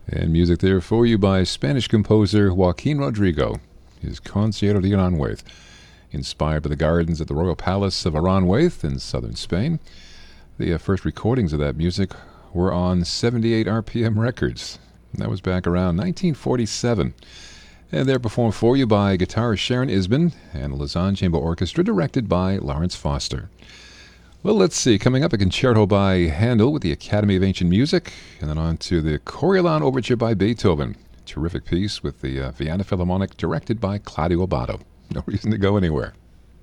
And music there for you by Spanish composer Joaquin Rodrigo, his Concierto de Aranjuez, inspired by the gardens at the Royal Palace of Aranjuez in southern Spain. The first recordings of that music were on 78 RPM records. That was back around 1947. And they're performed for you by guitarist Sharon Isbin and the Lausanne Chamber Orchestra, directed by Lawrence Foster. Well, let's see. Coming up, a concerto by Handel with the Academy of Ancient Music, and then on to the Coriolan Overture by Beethoven. Terrific piece with the Vienna Philharmonic, directed by Claudio Abbado. No reason to go anywhere.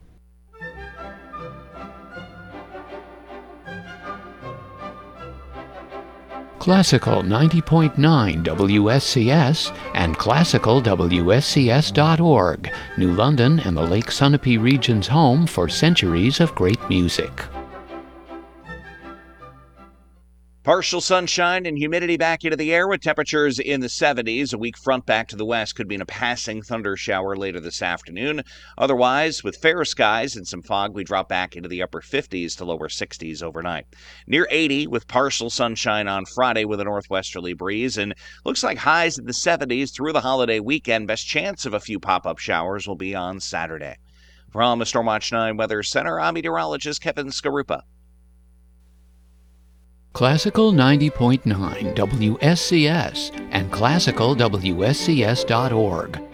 Classical 90.9 WSCS and classicalwscs.org, New London and the Lake Sunapee region's home for centuries of great music. Partial sunshine and humidity back into the air with temperatures in the 70s. A weak front back to the west could mean a passing thunder shower later this afternoon. Otherwise, with fair skies and some fog, we drop back into the upper 50s to lower 60s overnight. Near 80 with partial sunshine on Friday with a northwesterly breeze, and looks like highs in the 70s through the holiday weekend. Best chance of a few pop-up showers will be on Saturday. From the Stormwatch 9 Weather Center, I'm meteorologist Kevin Skarupa. Classical 90.9 WSCS and classicalwscs.org.